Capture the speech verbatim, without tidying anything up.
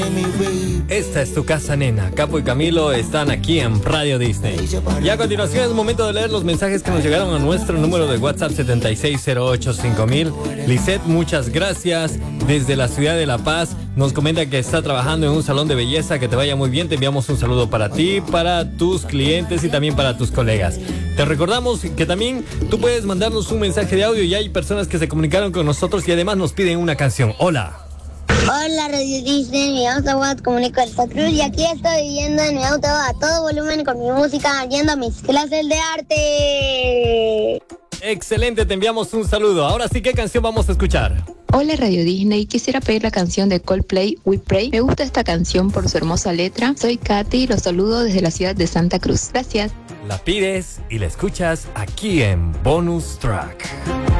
Esta es tu casa, nena. Capo y Camilo están aquí en Radio Disney. Y a continuación es momento de leer los mensajes que nos llegaron a nuestro número de WhatsApp setenta y seis cero ocho cinco mil. Lisette, muchas gracias. Desde la ciudad de La Paz nos comenta que está trabajando en un salón de belleza. Que te vaya muy bien. Te enviamos un saludo para ti, para tus clientes y también para tus colegas. Te recordamos que también tú puedes mandarnos un mensaje de audio y hay personas que se comunicaron con nosotros y además nos piden una canción. Hola. Hola, Radio Disney, mi auto Watt, comunico el Cruz y aquí estoy viviendo en mi auto a todo volumen con mi música, yendo a mis clases de arte. Excelente, te enviamos un saludo. Ahora sí, ¿qué canción vamos a escuchar? Hola Radio Disney, quisiera pedir la canción de Coldplay, We Pray. Me gusta esta canción por su hermosa letra. Soy Katy y los saludo desde la ciudad de Santa Cruz. Gracias. La pides y la escuchas aquí en Bonus Track.